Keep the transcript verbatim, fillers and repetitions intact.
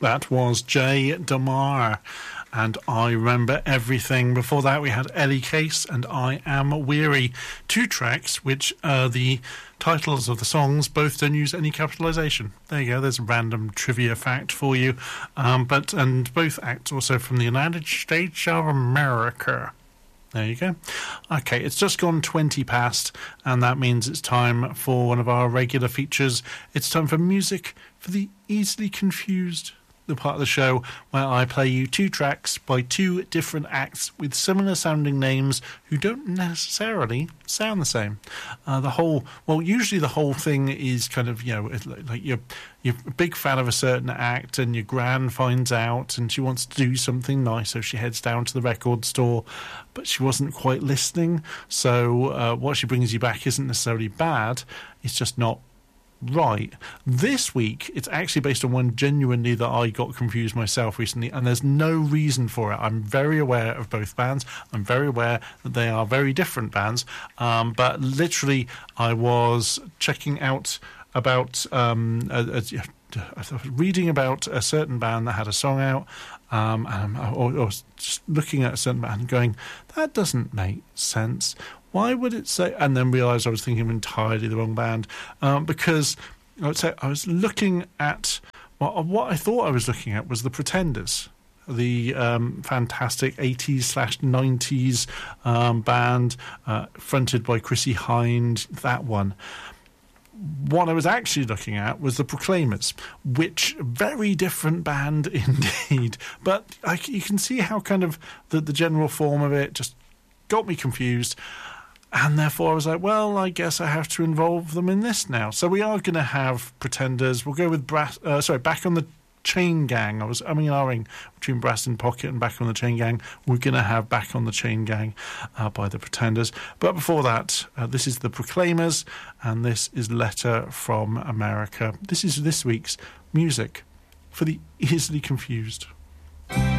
That was Jay DeMar and I Remember Everything. Before that, we had Ellie Case and I Am Weary. Two tracks which uh, the titles of the songs both don't use any capitalisation. There you go, there's a random trivia fact for you. Um, but and both acts also from the United States of America. There you go. Okay, it's just gone twenty past, and that means it's time for one of our regular features. It's time for Music for the Easily Confused, the part of the show where I play you two tracks by two different acts with similar sounding names who don't necessarily sound the same. Uh, the whole, well, usually the whole thing is kind of, you know, like you're, you're a big fan of a certain act and your gran finds out and she wants to do something nice, so she heads down to the record store, but she wasn't quite listening. So uh, what she brings you back isn't necessarily bad, it's just not right. This week, it's actually based on one genuinely that I got confused myself recently, and there's no reason for it. I'm very aware of both bands. I'm very aware that they are very different bands, um, but literally I was checking out about um, a, a, I was reading about a certain band that had a song out, um, and, or, or just looking at a certain band and going, that doesn't make sense. Why would it say? And then realised I was thinking of entirely the wrong band, um, because I would say I was looking at well, what I thought I was looking at was the Pretenders, the um, fantastic eighties slash nineties um, band uh, fronted by Chrissie Hynde. That one. What I was actually looking at was the Proclaimers, which very different band indeed. But I, you can see how kind of the, the general form of it just got me confused. And therefore I was like, well, I guess I have to involve them in this now. So we are going to have Pretenders. We'll go with Brass, uh, sorry, Back on the Chain Gang. I was umming and ahhing between Brass in Pocket and Back on the Chain Gang. We're going to have Back on the Chain Gang uh, by the Pretenders. But before that, uh, this is the Proclaimers, and this is Letter from America. This is this week's Music for the Easily Confused.